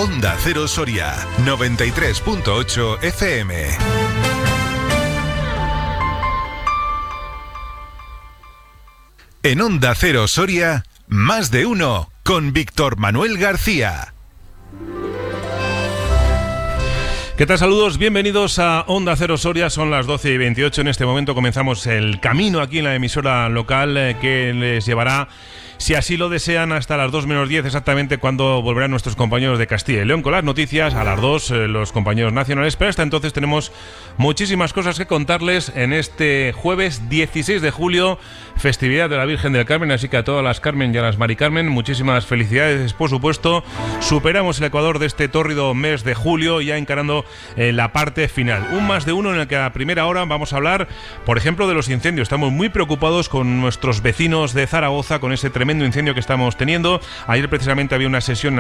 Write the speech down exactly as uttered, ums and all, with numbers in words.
Onda Cero Soria, noventa y tres punto ocho F M. En Onda Cero Soria, Más de Uno, con Víctor Manuel García. ¿Qué tal? Saludos, bienvenidos a Onda Cero Soria, son las doce y veintiocho. En este momento comenzamos el camino aquí en la emisora local eh, que les llevará, si así lo desean, hasta las dos menos diez exactamente, cuando volverán nuestros compañeros de Castilla y León con las noticias. A las dos eh, los compañeros nacionales, pero hasta entonces tenemos muchísimas cosas que contarles en este jueves dieciséis de julio, festividad de la Virgen del Carmen, así que a todas las Carmen y a las Mari Carmen, muchísimas felicidades, por supuesto. Superamos el ecuador de este tórrido mes de julio, ya encarando eh, la parte final. Un más de uno en el que a primera hora vamos a hablar, por ejemplo, de los incendios. Estamos muy preocupados con nuestros vecinos de Zaragoza, con ese tremendo incendio que estamos teniendo. Ayer precisamente había una sesión